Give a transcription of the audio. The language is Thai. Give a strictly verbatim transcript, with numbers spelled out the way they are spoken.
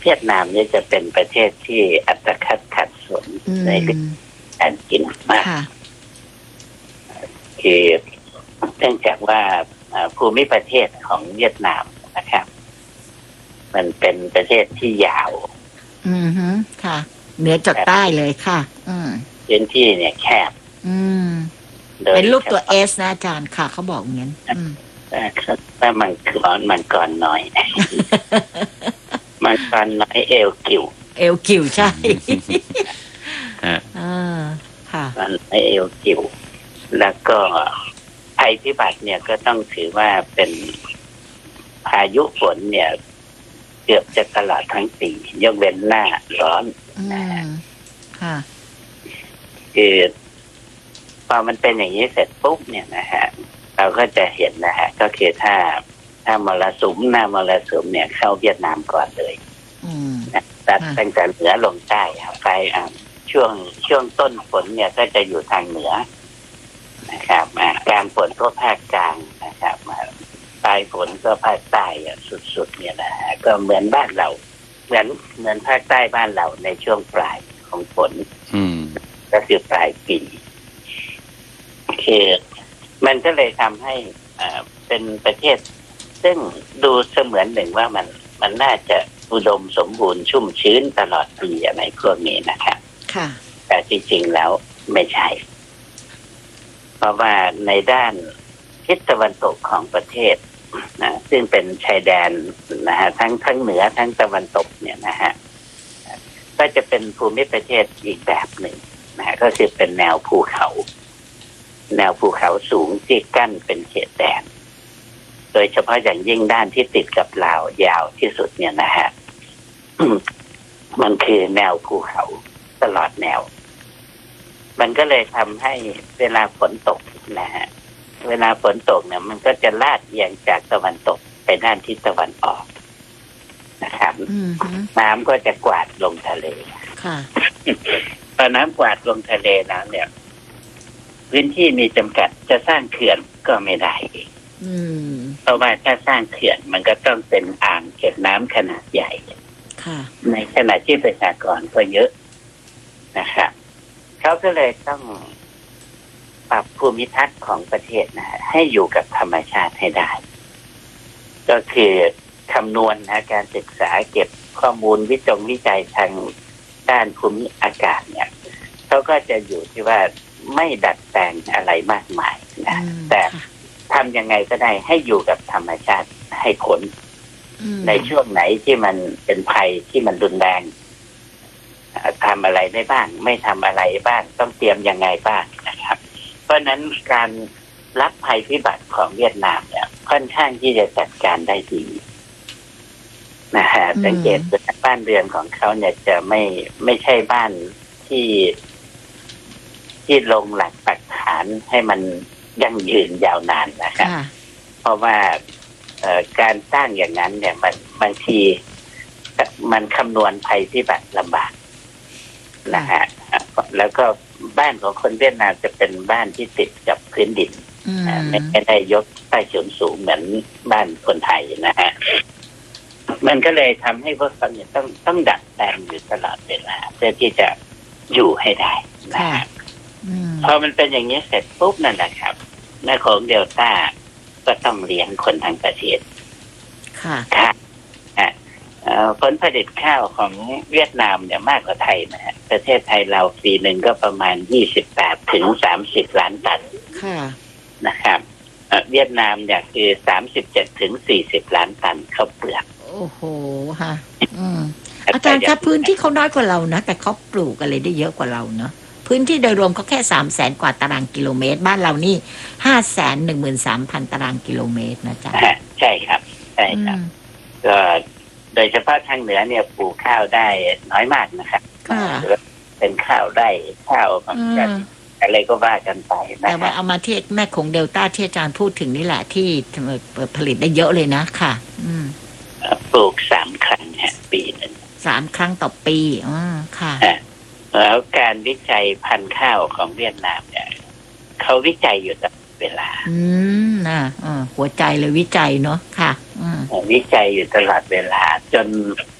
เวียดนามเนี่ยจะเป็นประเทศที่อัตคัดขัดสนในเรื่องการกินมากคือเนื่องจากว่าภูมิประเทศของเวียดนามนะครับมันเป็นประเทศที่ยาวอือฮึค่ะเหนือจดใต้เลยค่ะอืมพื้นที่เนี่ยแคบอืมเป็นรูปตัวเอสนะอาจารย์ค่ะเขาบอกอย่างนั้นอืมว่ามันก่อนมันก่อนน้อยมันก่อนน้อยเอวกิ่วเอวกิ่วใช่อ่าค่ะมันเอวกิ่วแล้วก็ภัยพิบัติเนี่ยก็ต้องถือว่าเป็นพายุฝนเนี่ยเกือบจะตลอดทั้งปียกเว้นหน้าร้อนนะค่ะคือพอมันเป็นอย่างนี้เสร็จปุ๊บเนี่ยนะฮะเราก็จะเห็นนะฮะก็คือถ้าถ้ามรสุมหน้ามรสุมเนี่ยเข้าเวียดนามก่อนเลยนะตัดตั้งแต่เหนือลงใต้ไปอ่าช่วงช่วงต้นฝนเนี่ยก็จะอยู่ทางเหนือนะครับกลางฝนก็ภาคกลางนะครับปลายฝนก็ภาคใต้สุดๆเนี่ยนะฮะก็เหมือนบ้านเราเหมือนเหมือนภาคใต้บ้านเราในช่วงปลายของฝนก็คือปลายปีคือมันก็เลยทำให้อ่าเป็นประเทศซึ่งดูเสมือนหนึ่งว่ามันมันน่าจะอุดมสมบูรณ์ชุ่มชื้นตลอดปีอะไรพวกนี้นะครับค่ะแต่จริงๆแล้วไม่ใช่เพราะว่าในด้านทิศตะวันตกของประเทศนะซึ่งเป็นชายแดนนะฮะทั้งทั้งเหนือทั้งตะวันตกเนี่ยนะฮะก็จะเป็นภูมิประเทศอีกแบบหนึ่งนะฮะก็คือเป็นแนวภูเขาแนวภูเขาสูงที่กั้นเป็นเขตแดนโดยเฉพาะอย่างยิ่งด้านที่ติดกับลาวยาวที่สุดเนี่ยนะฮะ มันคือแนวภูเขาตลอดแนวมันก็เลยทำให้เวลาฝนตกนะฮะเวลาฝนตกเนี่ยมันก็จะลาดเอียงจากตะวันตกไปด้านทิศตะวันออกนะครับน้ำก็จะกวาดลงทะเลค่ะพอน้ำกวาดลงทะเลน้ำเนี่ยพื้นที่มีจำกัดจะสร้างเขื่อนก็ไม่ได้เพราะว่าถ้าสร้างเขื่อนมันก็ต้องเป็นอ่างเก็บน้ำขนาดใหญ่ในขณะที่ประชากรก็เยอะนะครับเขาก็เลยต้องปรับภูมิทัศน์ของประเทศนะฮะให้อยู่กับธรรมชาติให้ได้ก็คือคำนวณนะการศึกษาเก็บข้อมูลวิจงวิจัยทางด้านภูมิอากาศเนี่ยเขาก็จะอยู่ที่ว่าไม่ดัดแปลงอะไรมากมายนะแต่ทำยังไงก็ได้ให้อยู่กับธรรมชาติให้ผลในช่วงไหนที่มันเป็นภัยที่มันรุนแรงทำอะไรได้บ้างไม่ทำอะไรบ้างต้องเตรียมยังไงบ้างนะครับเพราะนั้นการรับภัยพิบัติของเวียดนามเนี่ยค่อนข้างที่จะจัดการได้ดีนะฮะสังเกตว่าบ้านเรือนของเขาเนี่ยจะไม่ไม่ใช่บ้านที่ที่ลงหลักปักฐานให้มันยั่งยืนยาวนานนะครับเพราะว่าการสร้างอย่างนั้นเนี่ยมันบางทีมันคำนวณภัยพิบัติลำบากนะฮะแล้วก็บ้านของคนเวียดนามจะเป็นบ้านที่ติดกับพื้นดินไม่ได้ยกใต้สูงสูงเหมือนบ้านคนไทยนะฮะมันก็เลยทำให้พวกเขาเนี่ยต้องต้องดัดแปลงอยู่ตลอดเวลาเพื่อที่จะอยู่ให้ได้นะฮะพอมันเป็นอย่างนี้เสร็จปุ๊บนั่นแหละครับแม่ของเดลต้าก็ต้องเลี้ยงคนทั้งประเทศค่ะค่ะผลผลิตข้าวของเวียดนามเนี่ยมากกว่าไทยนะฮะประเทศไทยเราปีหนึ่งก็ประมาณยี่สิบแปดถึงสามสิบล้านตันค่ะนะครับเวียดนามเนี่ยคือสามสิบเจ็ดถึงสี่สิบล้านตันข้าวเปลือกโอ้โหค่ะอืมอาจารย์ครับพื้นที่เขาน้อยกว่าเรานะแต่เขาปลูกอะไรได้เยอะกว่าเราเนาะพื้นที่โดยรวมเขาแค่สามแสนกว่าตารางกิโลเมตรบ้านเรานี่ห้าแสนหนึ่งหมื่นสามพันตารางกิโลเมตรนะจ๊ะใช่ครับใช่ครับก็โดยเฉพาะทางเหนือเนี่ยปลูกข้าวได้น้อยมากนะครับเป็นข้าวไร่ข้าวของกันอะไรก็ว่ากันไปนะแต่ว่าเอามาเทียบแม่คงเดลต้าที่อาจารย์พูดถึงนี่แหละที่ผลิตได้เยอะเลยนะค่ะปลูกสามครั้งฮะปีหนึ่งสามครั้งต่อปีอ๋อค่ะแล้วการวิจัยพันธุ์ข้าวของเวียดนามเนี่ยเขาวิจัยอยู่ตลอดเวลาอืมนะหัวใจเลยวิจัยเนาะค่ะวิจัยอยู่ตลอดเวลาจน